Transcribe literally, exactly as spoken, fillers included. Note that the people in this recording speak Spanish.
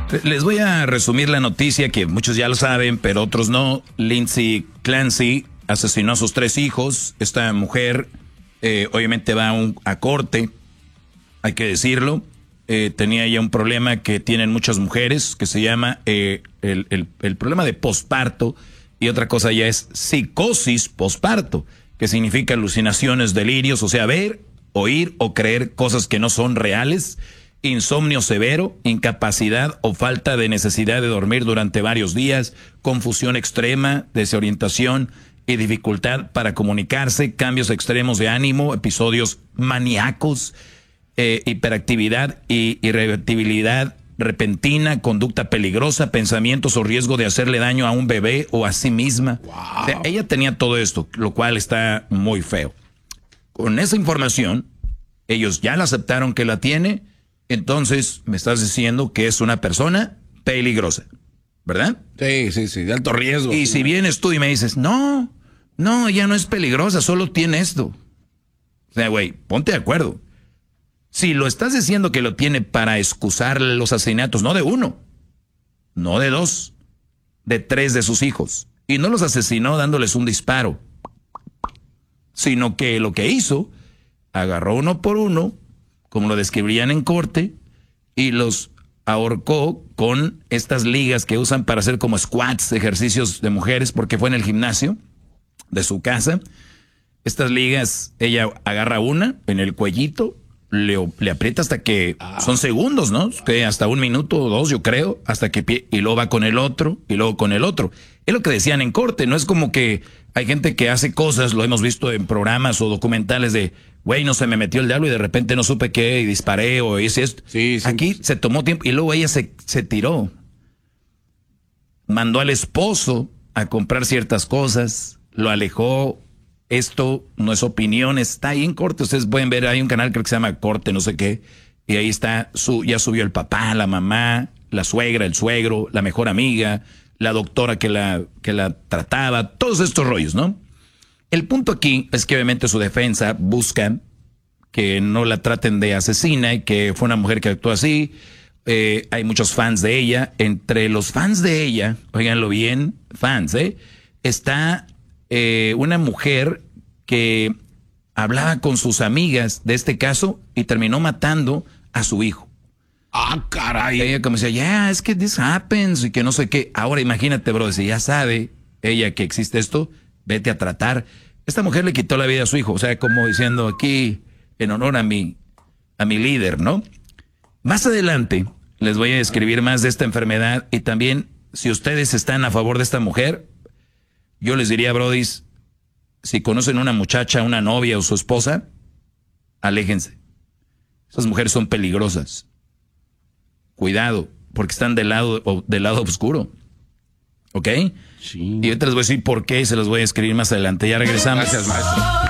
Les voy a resumir la noticia que muchos ya lo saben, pero otros no. Lindsay Clancy asesinó a sus tres hijos. Esta mujer eh, obviamente va a, un, a corte, hay que decirlo. Eh, tenía ya un problema que tienen muchas mujeres, que se llama eh, el, el, el problema de posparto. Y otra cosa ya es psicosis posparto, que significa alucinaciones, delirios, o sea, ver, oír o creer cosas que no son reales. Insomnio severo, incapacidad o falta de necesidad de dormir durante varios días, confusión extrema, desorientación y dificultad para comunicarse, cambios extremos de ánimo, episodios maníacos, eh, hiperactividad y irritabilidad repentina, conducta peligrosa, pensamientos o riesgo de hacerle daño a un bebé o a sí misma. Wow. O sea, ella tenía todo esto, lo cual está muy feo. Con esa información, ellos ya la aceptaron que la tiene. Entonces, me estás diciendo que es una persona peligrosa, ¿verdad? Sí, sí, sí, de alto riesgo. Y si vienes tú y me dices, no, no, ella no es peligrosa, solo tiene esto. O sea, güey, ponte de acuerdo. Si lo estás diciendo que lo tiene para excusar los asesinatos, no de uno, no de dos, de tres de sus hijos. Y no los asesinó dándoles un disparo, sino que lo que hizo, agarró uno por uno, como lo describirían en corte, y los ahorcó con estas ligas que usan para hacer como squats, ejercicios de mujeres, porque fue en el gimnasio de su casa. Estas ligas, ella agarra una en el cuellito, le, le aprieta hasta que ah. son segundos, ¿no? Que hasta un minuto o dos, yo creo, hasta que pie, y luego va con el otro, y luego con el otro. Es lo que decían en corte, no es como que hay gente que hace cosas, lo hemos visto en programas o documentales de, güey, no se me metió el diablo y de repente no supe qué, y disparé o hice esto. Sí, sí. Aquí se tomó tiempo y luego ella se, se tiró. Mandó al esposo a comprar ciertas cosas, lo alejó. Esto no es opinión, está ahí en corte. Ustedes pueden ver, hay un canal creo que se llama Corte, no sé qué, y ahí está, su, ya subió el papá, la mamá, la suegra, el suegro, la mejor amiga, la doctora que la, que la trataba, todos estos rollos, ¿no? El punto aquí es que obviamente su defensa busca que no la traten de asesina y que fue una mujer que actuó así. Eh, hay muchos fans de ella. Entre los fans de ella, óiganlo bien, fans, ¿eh? Está eh, una mujer que hablaba con sus amigas de este caso y terminó matando a su hijo. Ah, caray. Ella como decía, ya, yeah, es que this happens y que no sé qué. Ahora imagínate, bro, si ya sabe ella que existe esto, vete a tratar. Esta mujer le quitó la vida a su hijo, o sea, como diciendo aquí, en honor a mi, a mi líder, ¿no? Más adelante les voy a describir más de esta enfermedad y también, si ustedes están a favor de esta mujer, yo les diría, brodis, si conocen una muchacha, una novia o su esposa, aléjense. Esas mujeres son peligrosas. Cuidado, porque están del lado, del lado oscuro. ¿Ok? Sí. Y ahorita les voy a decir por qué y se los voy a escribir más adelante. Ya regresamos. Gracias, maestro.